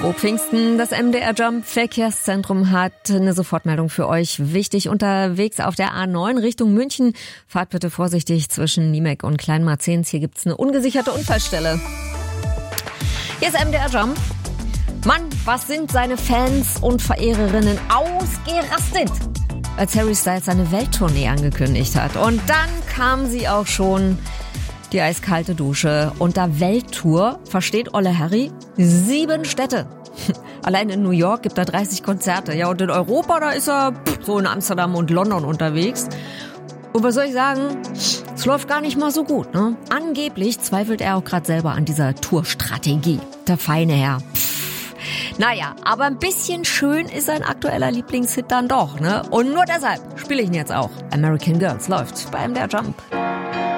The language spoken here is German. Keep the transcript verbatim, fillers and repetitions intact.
Frohe Pfingsten, das M D R Jump Verkehrszentrum hat eine Sofortmeldung für euch. Wichtig, unterwegs auf der A neun Richtung München. Fahrt bitte vorsichtig zwischen Niemek und Kleinmarzens. Hier gibt's eine ungesicherte Unfallstelle. Hier ist M D R Jump. Mann, was sind seine Fans und Verehrerinnen ausgerastet, als Harry Styles seine Welttournee angekündigt hat. Und dann kam sie auch schon, die eiskalte Dusche. Unter Welttour versteht Olle Harry sieben Städte. Allein in New York gibt er dreißig Konzerte. Ja, und in Europa, da ist er so in Amsterdam und London unterwegs. Und was soll ich sagen? Es läuft gar nicht mal so gut, ne? Angeblich zweifelt er auch gerade selber an dieser Tourstrategie. Der feine Herr. Pff. Naja, aber ein bisschen schön ist sein aktueller Lieblingshit dann doch, ne? Und nur deshalb spiele ich ihn jetzt auch. American Girls läuft bei M D R Jump.